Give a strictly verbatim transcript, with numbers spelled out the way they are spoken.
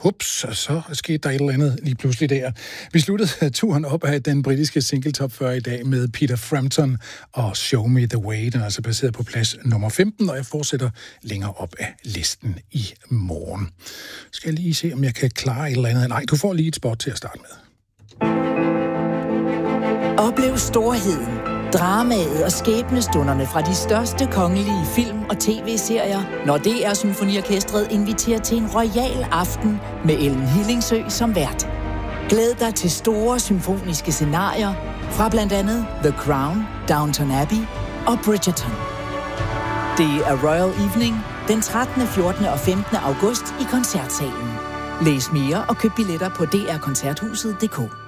Hups, så skete der et eller andet lige pludselig der. Vi sluttede turen op af den britiske single top fyrre i dag med Peter Frampton og Show Me The Way. Den er altså baseret på plads nummer femten, og jeg fortsætter længere op af listen i morgen. Skal jeg lige se, om jeg kan klare et eller andet. Nej, du får lige et spot til at starte med. Oplev storheden, dramaet og skæbnestunderne fra de største kongelige film- og tv-serier, når D R Symfoniorkestret inviterer til en royal aften med Ellen Hillingsø som vært. Glæd dig til store symfoniske scenarier fra blandt andet The Crown, Downton Abbey og Bridgerton. Det er Royal Evening den trettende, fjortende og femtende august i Koncertsalen. Læs mere og køb billetter på d r koncerthuset punktum d k.